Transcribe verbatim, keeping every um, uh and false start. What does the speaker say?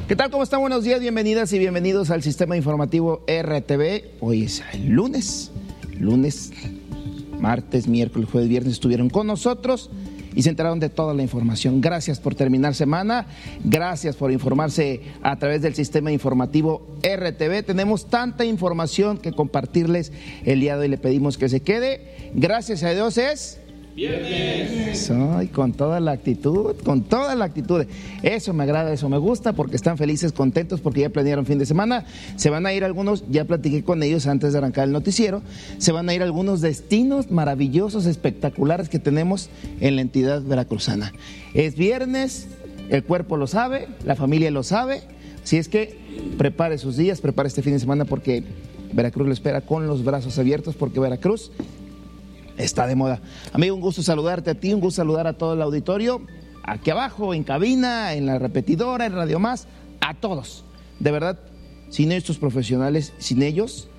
¿Qué tal? ¿Cómo están? Buenos días, bienvenidas y bienvenidos al Sistema Informativo R T V. Hoy es el lunes, lunes, martes, miércoles, jueves, viernes estuvieron con nosotros y se enteraron de toda la información. Gracias por terminar semana, gracias por informarse a través del Sistema Informativo R T V. Tenemos tanta información que compartirles el día de hoy, le pedimos que se quede. Gracias a Dios es... Viernes. Ay, con toda la actitud, con toda la actitud. Eso me agrada, eso me gusta, porque están felices, contentos, porque ya planearon fin de semana. Se van a ir algunos, ya platiqué con ellos antes de arrancar el noticiero, se van a ir algunos destinos maravillosos, espectaculares que tenemos en la entidad veracruzana. Es viernes, el cuerpo lo sabe, la familia lo sabe, así es que prepare sus días, prepare este fin de semana, porque Veracruz lo espera con los brazos abiertos, porque Veracruz está de moda. Amigo, un gusto saludarte a ti, un gusto saludar a todo el auditorio, aquí abajo, en cabina, en la repetidora, en Radio Más, a todos. De verdad, sin estos profesionales, sin ellos,